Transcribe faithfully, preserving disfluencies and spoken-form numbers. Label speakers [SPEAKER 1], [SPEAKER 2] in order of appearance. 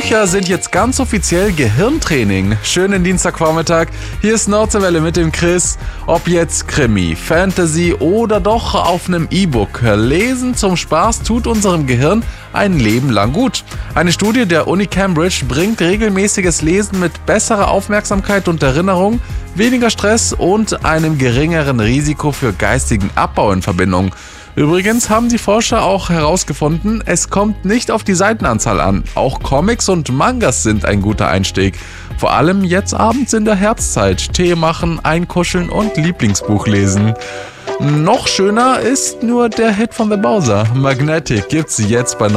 [SPEAKER 1] Bücher sind jetzt ganz offiziell Gehirntraining. Schönen Dienstagvormittag. Hier ist Nordwelle mit dem Chris. Ob jetzt Krimi, Fantasy oder doch auf einem E-Book. Lesen zum Spaß tut unserem Gehirn ein Leben lang gut. Eine Studie der Uni Cambridge bringt regelmäßiges Lesen mit besserer Aufmerksamkeit und Erinnerung, weniger Stress und einem geringeren Risiko für geistigen Abbau in Verbindung. Übrigens haben die Forscher auch herausgefunden, es kommt nicht auf die Seitenanzahl an. Auch Comics und Mangas sind ein guter Einstieg. Vor allem jetzt abends in der Herbstzeit. Tee machen, einkuscheln und Lieblingsbuch lesen. Noch schöner ist nur der Hit von The Bowser. Magnetic gibt's jetzt bei